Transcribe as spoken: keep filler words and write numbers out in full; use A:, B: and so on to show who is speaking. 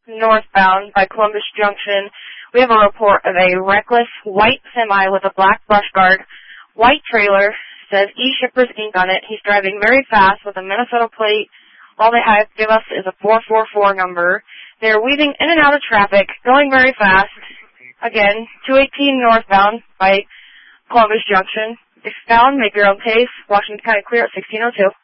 A: northbound by Columbus Junction. We have a report of a reckless white semi with a black brush guard. White trailer, says E-Shippers Incorporated on it. He's driving very fast with a Minnesota plate. All they have to give us is a four four four number. They're weaving in and out of traffic, going very fast. Again, two eighteen northbound by Columbus Junction. If found, make your own pace. Washington County clear at sixteen oh two.